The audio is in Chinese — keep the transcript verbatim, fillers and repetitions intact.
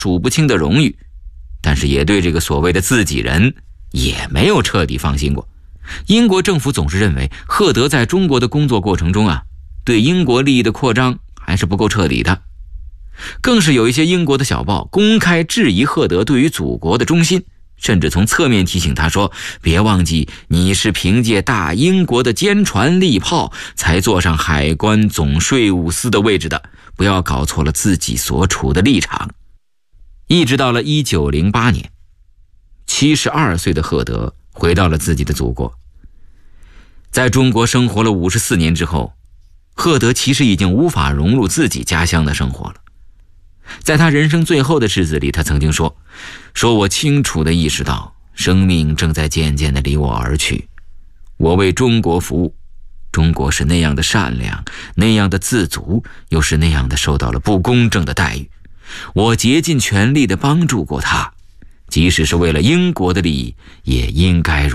数不清的荣誉，但是也对这个所谓的自己人也没有彻底放心过。英国政府总是认为赫德在中国的工作过程中啊，对英国利益的扩张还是不够彻底的。更是有一些英国的小报公开质疑赫德对于祖国的忠心，甚至从侧面提醒他说，别忘记你是凭借大英国的坚船利炮才坐上海关总税务司的位置的，不要搞错了自己所处的立场。一直到了一九零八年，七十二岁的赫德回到了自己的祖国。在中国生活了五十四年之后，赫德其实已经无法融入自己家乡的生活了。在他人生最后的日子里，他曾经说说我清楚地意识到生命正在渐渐地离我而去，我为中国服务，中国是那样的善良，那样的自足，又是那样的受到了不公正的待遇，我竭尽全力地帮助过他，即使是为了英国的利益，也应该如此。